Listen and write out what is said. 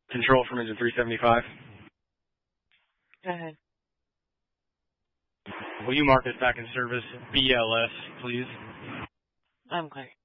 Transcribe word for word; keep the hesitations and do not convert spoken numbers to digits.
Control from engine three seventy-five. Go ahead. Will you mark us back in service B L S, please? I'm clear.